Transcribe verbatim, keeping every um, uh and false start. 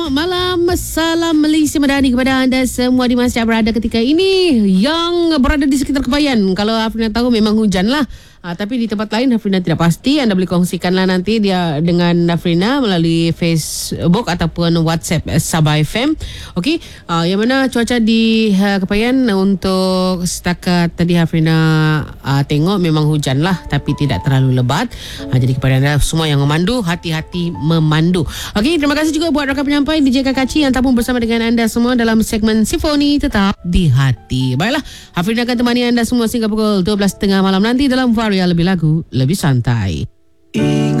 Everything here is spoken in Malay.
Malam, salam Malaysia Madani kepada anda semua di mana berada ketika ini yang berada di sekitar Kebayan. Kalau Afrina tahu memang hujan lah. Ha, tapi di tempat lain Afrina tidak pasti. Anda boleh kongsikanlah nanti dia dengan Afrina melalui Facebook ataupun WhatsApp Sabah F M. Okey, ha, yang mana cuaca di uh, Kebayan untuk setakat tadi Afrina uh, tengok memang hujan lah, tapi tidak terlalu lebat. Ha, jadi kepada anda semua yang memandu, hati-hati memandu. Okey, terima kasih juga buat rakan penyampai D J Kakaci yang tabung bersama dengan anda semua dalam segmen Simfoni Tetap di Hati. Baiklah, Afrina akan temani anda semua sehingga pukul dua belas tiga puluh malam nanti dalam Varia Lebih Lagu Lebih Santai.